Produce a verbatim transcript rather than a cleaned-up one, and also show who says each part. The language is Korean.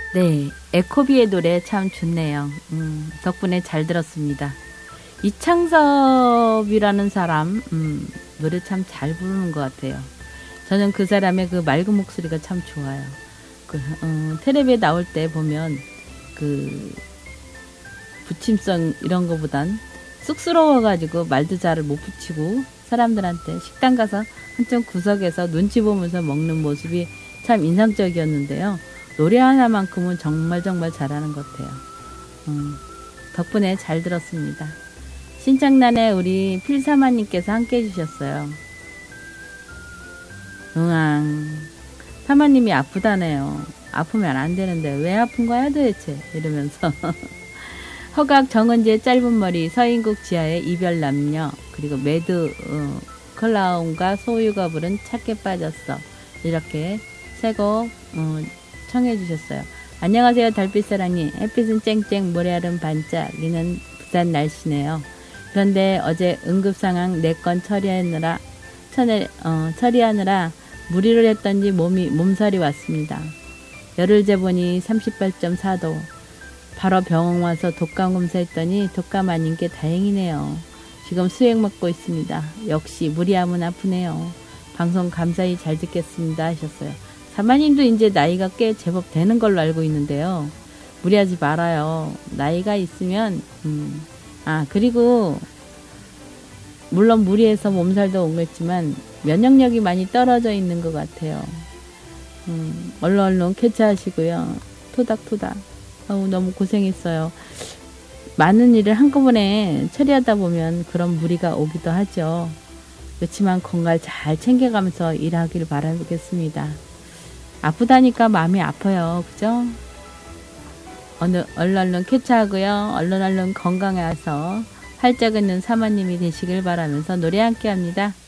Speaker 1: 네, 에코비의 노래 참 좋네요. 음, 덕분에 잘 들었습니다. 이창섭이라는 사람, 음, 노래 참 잘 부르는 것 같아요. 저는 그 사람의 그 맑은 목소리가 참 좋아요. 그, 음, 텔레비에 나올 때 보면 그 붙임성 이런 거보단 쑥스러워가지고 말도 잘 못 붙이고 사람들한테 식당 가서 한쪽 구석에서 눈치 보면서 먹는 모습이 참 인상적이었는데요. 노래 하나만큼은 정말 정말 잘하는 것 같아요. 음, 덕분에 잘 들었습니다. 신청란에 우리 필사마님께서 함께 해주셨어요. 응앙, 사마님이 아프다네요. 아프면 안 되는데 왜 아픈 거야 도대체 이러면서 허각 정은지의 짧은 머리, 서인국 지하의 이별 남녀, 그리고 매드 어, 클라운과 소유가 부른 찾게 빠졌어, 이렇게 세 곡 어, 청해 주셨어요. 안녕하세요 달빛사랑님. 햇빛은 쨍쨍 모래알은 반짝이는 부산 날씨네요. 그런데 어제 응급상황 네 건 처리하느라 처리, 어, 처리하느라 무리를 했던지 몸이 몸살이 왔습니다. 열을 재보니 삼십팔 점 사 도. 바로 병원 와서 독감 검사했더니 독감 아닌 게 다행이네요. 지금 수액 먹고 있습니다. 역시 무리하면 아프네요. 방송 감사히 잘 듣겠습니다 하셨어요. 사마님도 이제 나이가 꽤 제법 되는 걸로 알고 있는데요. 무리하지 말아요. 나이가 있으면 음. 아 그리고 물론 무리해서 몸살도 오겠지만 면역력이 많이 떨어져 있는 것 같아요. 음, 얼른 얼른 쾌차하시고요. 토닥토닥. 어우, 너무 고생했어요. 많은 일을 한꺼번에 처리하다 보면 그런 무리가 오기도 하죠. 그렇지만 건강 잘 챙겨가면서 일하길 바라겠습니다. 아프다니까 마음이 아파요. 그죠? 어느, 얼른 얼른 쾌차하고요. 얼른 얼른 건강해서 활짝 있는 사마님이 되시길 바라면서 노래 함께 합니다.